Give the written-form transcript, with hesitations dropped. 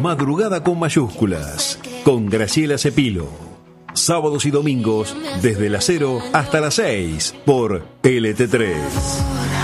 Madrugada con mayúsculas, con Graciela Cepilo. Sábados y domingos, desde las 0 hasta las 6, por LT3.